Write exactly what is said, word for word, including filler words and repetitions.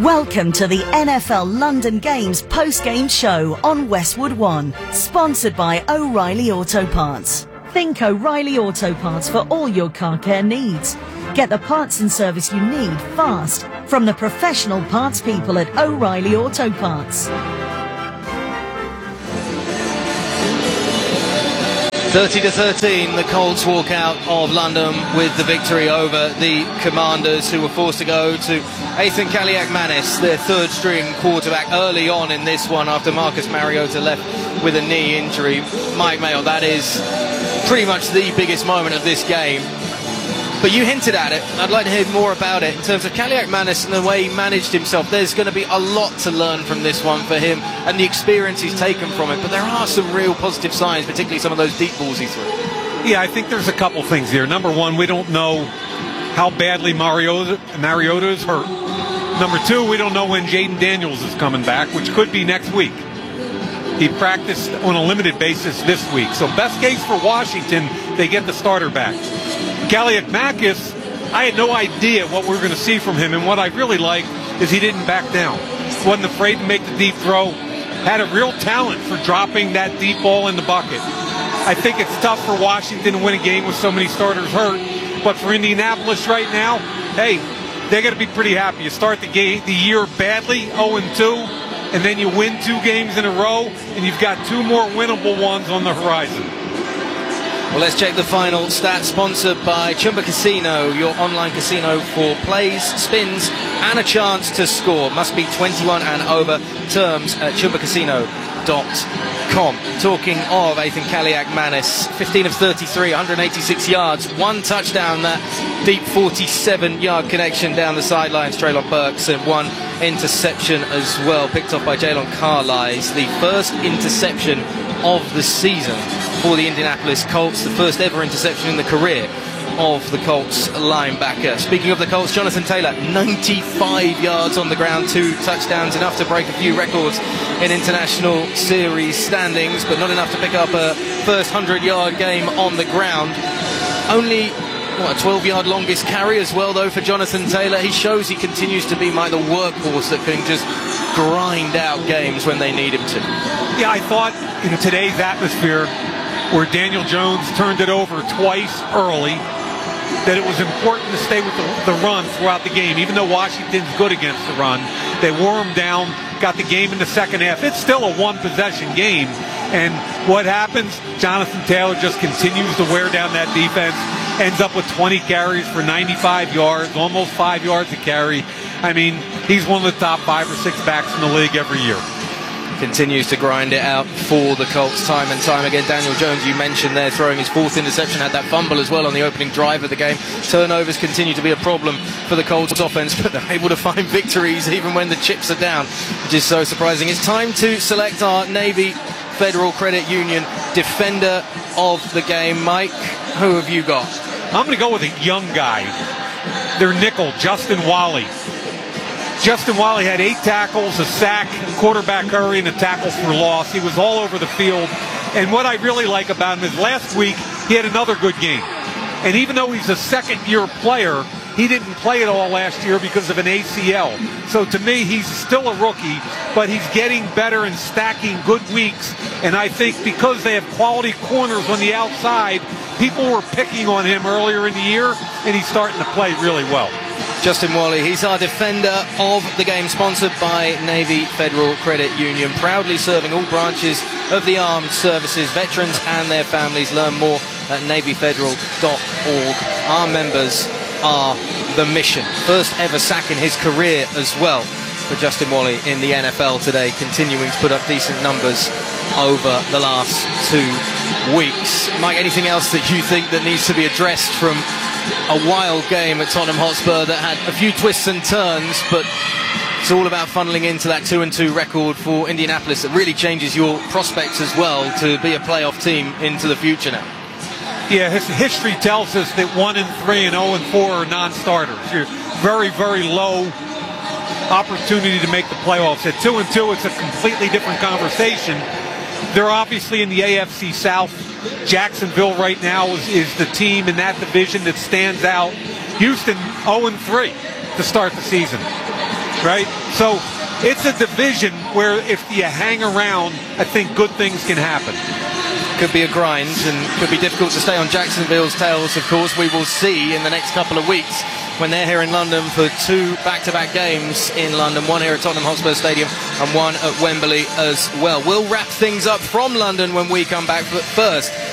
Welcome to the N F L London Games post-game show on Westwood One, sponsored by O'Reilly Auto Parts. Think O'Reilly Auto Parts for all your car care needs. Get the parts and service you need fast from the professional parts people at O'Reilly Auto Parts. thirty to thirteen, the Colts walk out of London with the victory over the Commanders, who were forced to go to Ethan Kaliakmanis, their third-string quarterback, early on in this one after Marcus Mariota left with a knee injury. Mike Mayo, that is pretty much the biggest moment of this game. But you hinted at it. I'd like to hear more about it in terms of Kaliakmanis and the way he managed himself. There's going to be a lot to learn from this one for him and the experience he's taken from it. But there are some real positive signs, particularly some of those deep balls he threw. Yeah, I think there's a couple things here. Number one, we don't know how badly Mariota, Mariota is hurt. Number two, we don't know when Jaden Daniels is coming back, which could be next week. He practiced on a limited basis this week. So best case for Washington, they get the starter back. Kaliakmanis, I had no idea what we were going to see from him, and what I really liked is he didn't back down. Wasn't afraid to make the deep throw. Had a real talent for dropping that deep ball in the bucket. I think it's tough for Washington to win a game with so many starters hurt, but for Indianapolis right now, hey, they're going to be pretty happy. You start the game, the year badly, oh and two, and then you win two games in a row, and you've got two more winnable ones on the horizon. Well, let's check the final stats, sponsored by Chumba Casino, your online casino for plays, spins, and a chance to score. Must be twenty-one and over. Terms at chumba casino dot com. Talking of Ethan Kaliakmanis, fifteen of thirty-three, one hundred eighty-six yards, one touchdown, that deep forty-seven yard connection down the sidelines, Treylon Burks, and one interception as well, picked off by Jalen Carlisle. The first interception of the season for the Indianapolis Colts, the first ever interception in the career of the Colts linebacker. Speaking of the Colts, Jonathan Taylor, ninety-five yards on the ground, two touchdowns, enough to break a few records in international series standings, but not enough to pick up a first hundred-yard game on the ground. Only what, a twelve-yard longest carry as well, though, for Jonathan Taylor. He shows he continues to be like the workhorse that can just grind out games when they need him to. Yeah, I thought in today's atmosphere, where Daniel Jones turned it over twice early, that it was important to stay with the, the run throughout the game. Even though Washington's good against the run, they wore him down, got the game in the second half. It's still a one-possession game, and what happens? Jonathan Taylor just continues to wear down that defense, ends up with twenty carries for ninety-five yards, almost five yards a carry. I mean, he's one of the top five or six backs in the league every year. Continues to grind it out for the Colts time and time again. Daniel Jones, you mentioned there, throwing his fourth interception, had that fumble as well on the opening drive of the game. Turnovers continue to be a problem for the Colts offense, but they're able to find victories even when the chips are down, which is so surprising. It's time to select our Navy Federal Credit Union defender of the game. Mike, who have you got? I'm going to go with a young guy. Their nickel, Justin Wally. Justin Wally had eight tackles, a sack, a quarterback hurry, and a tackles for loss. He was all over the field. And what I really like about him is last week he had another good game. And even though he's a second-year player, he didn't play it all last year because of an A C L. So to me, he's still a rookie, but he's getting better and stacking good weeks. And I think because they have quality corners on the outside, people were picking on him earlier in the year, and he's starting to play really well. Justin Wally, he's our defender of the game, sponsored by Navy Federal Credit Union, proudly serving all branches of the armed services, veterans and their families. Learn more at navy federal dot org. Our members are the mission. First ever sack in his career as well for Justin Wally in the N F L today, continuing to put up decent numbers over the last two weeks. Mike, anything else that you think that needs to be addressed from a wild game at Tottenham Hotspur that had a few twists and turns, but it's all about funneling into that two and two record for Indianapolis that really changes your prospects as well to be a playoff team into the future now? Yeah, his history tells us that one and three and oh and four are non-starters. You're very, very low opportunity to make the playoffs. At two and two, it's a completely different conversation. They're obviously in the A F C South. Jacksonville right now is, is the team in that division that stands out. Houston oh and three to start the season. right? So it's a division where if you hang around, I think good things can happen. Could be a grind and could be difficult to stay on Jacksonville's tails, of course. We will see in the next couple of weeks when they're here in London for two back-to-back games in London, one here at Tottenham Hotspur Stadium and one at Wembley as well. We'll wrap things up from London when we come back, but first